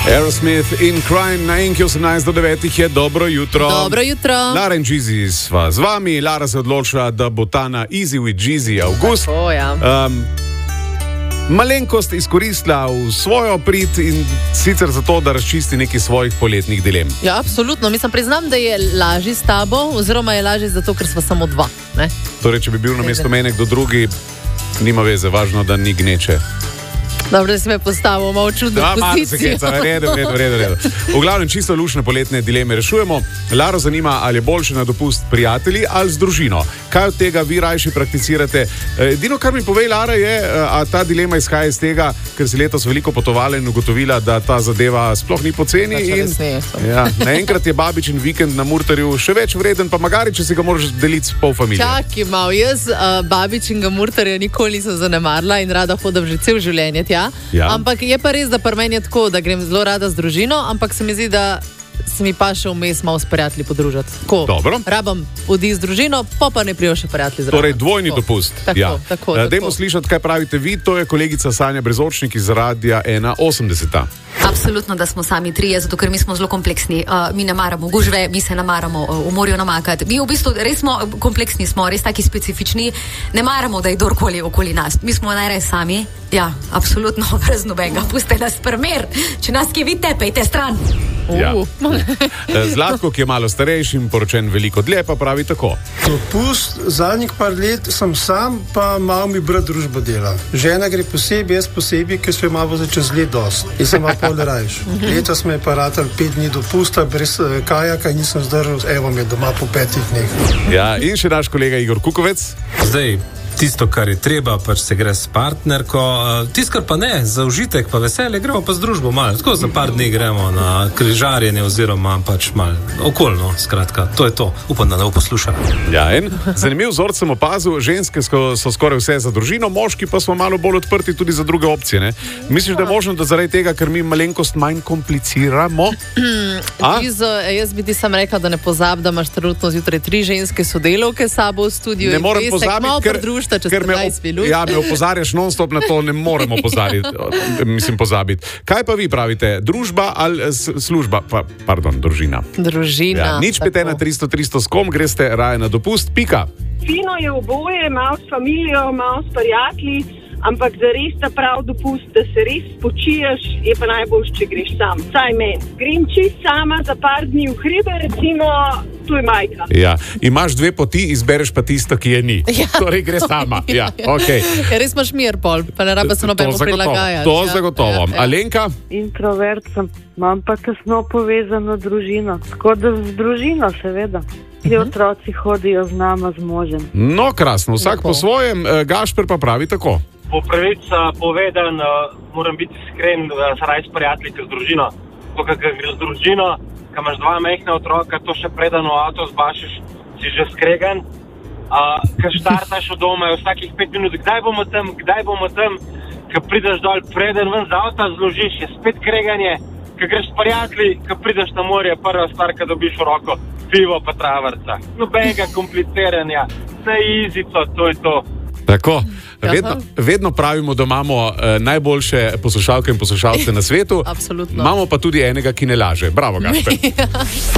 Aerosmith in Crying na Enki 18:09 je dobro jutro. Dobro jutro. Lara in Jeezy sva z vami. Lara se odločila, da bo ta na Easy with Jeezy avgust. Tako, ja. Malenkost izkoristila v svojo prid in sicer zato, da razčisti nekaj svojih poletnih dilem. Ja, absolutno. Mislim, priznam, da je lažje s tabo, oziroma je lažje zato, ker sva samo dva. Ne? Torej, če bi bil namesto mene kdo drugi, nima veze, važno, da ni gneče. Dobro, da si me postavil malo čudno pozicijo. Redo. V glavnem čisto lušne poletne dileme rešujemo. Laro zanima, ali je boljše na dopust prijatelji ali z družino. Kaj od tega vi rajši prakticirate? Edino, kar mi pove Lara je, a ta dilema izhaja iz tega, ker si letos veliko potovala in ugotovila, da ta zadeva sploh ni poceni. Naenkrat je babičin vikend na Murterju še več vreden, pa magari, če si ga moraš deliti s pol familije. Čakaj malo, jaz babičinga Murterja nikoli nisem zanemarila in rada hodam že cel življenje. Ja. Ampak je pa res, da pri meni je tako, da grem zelo rada z družino, ampak se mi zdi, da se mi pa še vmes malo s prijatelji podružati. Dobro. Rabam odi z družino, pa ne prijo še prijatelji zraven. Torej dvojni dopust. Tako. Dajmo slišati, kaj pravite vi. To je kolegica Sanja Brezočnik iz Radia 1.80. Absolutno, da smo sami trije, zato ker mi smo zelo kompleksni. Mi ne maramo gužve, mi se ne maramo v morju namakati. Mi v bistvu res smo kompleksni, smo res taki specifični. Ne maramo, da je kdorkoli okoli nas. Mi smo najraje sami. Ja, absolutno, brez nobenega. Puste nas primer. Če nas kje vidite, pejte stran. Zlatko, ki je malo starejši in poročen veliko dlje, pa pravi tako. Dopust zadnjih par let sem sam, pa malo mi brat družba dela. Žena gre posebej, jaz posebej, ker smo malo za čez let dost. In sem malo pol rajš. Letos me je pa ratal 5 dni dopusta, brez kajaka in nisem zdržal, evo me doma po 5 dneh. Ja, in še naš kolega Igor Kukovec. Zdaj, tisto, kar je treba, pač se gre s partnerko, tisto, kar pa ne, za užitek pa veselje, gremo pa z družbo malo, tako za par dni gremo na križarjenje oziroma pač malo okoljno, skratka, to je to. Upam, da ne bo poslušala. Ja, en zanimiv vzorc sem opazil, ženske so skoraj vse za družino, moški pa smo malo bolj odprti tudi za druge opcije, ne? Misliš, da je možno, da zaradi tega, ker mi malenkost manj kompliciramo? Jaz bi ti sam rekla, da ne pozab, da imaš trenutno zjutraj 3 ženske sodelavke s sabo v studiu. Ne morem pozabiti, ker me opozarjaš non-stop na to, ne moremo pozabiti. Kaj pa vi pravite? Družba ali služba? Družina. Družina. Ja, nič 51300 s kom greste raje na dopust, pika. Fino je oboje, malo s familijo, malo s prijatelji, ampak za res ta prav dopust, da se res počiješ, je pa najboljš, če greš sam. Saj meni. Grem čist sama za par dni v hribe, recimo, tu je majka. Ja, imaš 2 poti, izbereš pa tisto, ki je ni. Ja. Torej gre sama. Ja, okay. Ja, res imaš mir pol, pa ne rabe se nobeno prilagajati. To zagotovo. Ja. Alenka? Introvert sem, imam pa tesno povezano družino. Tako da z družino, seveda. Ti otroci hodijo z nama, z možem. No, krasno, vsak po svojem. Gašper pa pravi tako. Po pravici povedan, moram biti iskren, da se raje s prijatelji kot z družino. Ko gre z družino, ko imaš 2 majhna otroka, to še preden v avto zbašiš, si že skregan. Ko štartaš od doma, je vsakih 5 minut, kdaj bomo tam, ko prideš dol, preden ven z avta zložiš, je spet kreganje. Ko greš s prijatelji, ko prideš na morje, prva stvar, ko dobiš v roko, pivo pa travrca. Nobenega kompliciranja, vse izico, to je to. Tako, vedno pravimo, da imamo najboljše poslušalke in poslušalce na svetu. Absolutno. Imamo pa tudi enega, ki ne laže. Bravo, Gašper.